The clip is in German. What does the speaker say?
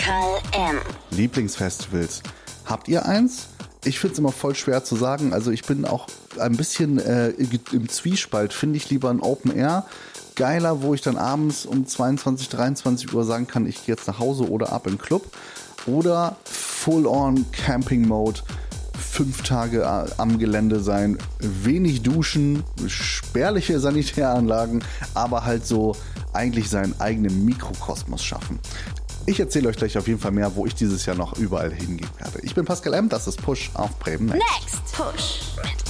Pascal M. Lieblingsfestivals. Habt ihr eins? Ich finde es immer voll schwer zu sagen. Also ich bin auch ein bisschen im Zwiespalt. Finde ich lieber ein Open Air geiler, wo ich dann abends um 22, 23 Uhr sagen kann, ich gehe jetzt nach Hause oder ab in den Club. Oder Full-on Camping Mode. 5 Tage am Gelände sein, wenig duschen, spärliche Sanitäranlagen, aber halt so eigentlich seinen eigenen Mikrokosmos schaffen. Ich erzähle euch gleich auf jeden Fall mehr, wo ich dieses Jahr noch überall hingehen werde. Ich bin Pascal M., das ist Push auf Bremen Next. Push mit